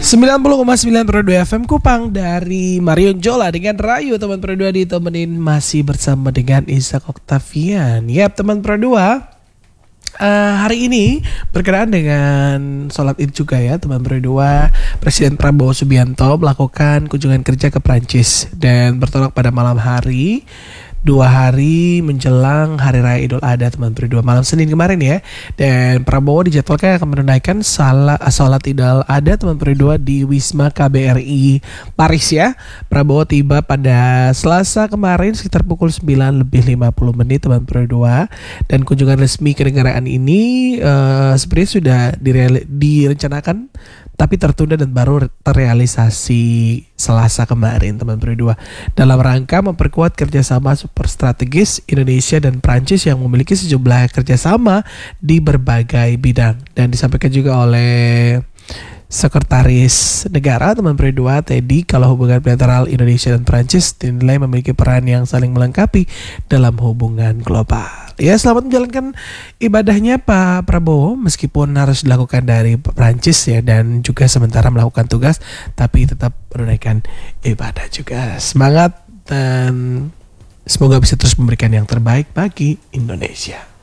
90,9 Pro 2 FM Kupang dari Marion Jola dengan Rayu teman Pro 2 ditemenin masih bersama dengan Ishak Oktavian. Yap teman Pro 2, hari ini berkenaan dengan sholat id juga ya teman Pro 2. Presiden Prabowo Subianto melakukan kunjungan kerja ke Prancis dan bertolak pada malam hari 2 hari menjelang Hari Raya Idul Adha teman Pro 2, malam Senin kemarin ya. Dan Prabowo dijadwalkan akan menunaikan sholat Idul Adha teman Pro 2 di Wisma KBRI Paris ya. Prabowo tiba pada Selasa kemarin sekitar pukul 9:50 teman Pro 2. Dan kunjungan resmi kenegaraan ini sebenarnya sudah direncanakan tapi tertunda dan baru terrealisasi Selasa kemarin teman Pro 2, dalam rangka memperkuat kerjasama super strategis Indonesia dan Prancis yang memiliki sejumlah kerjasama di berbagai bidang. Dan disampaikan juga oleh Sekretaris Negara teman Pro 2 Teddy, kalau hubungan bilateral Indonesia dan Prancis dinilai memiliki peran yang saling melengkapi dalam hubungan global. Ya, selamat menjalankan ibadahnya Pak Prabowo meskipun harus dilakukan dari Prancis ya, dan juga sementara melakukan tugas tapi tetap menunaikan ibadah juga. Semangat dan semoga bisa terus memberikan yang terbaik bagi Indonesia.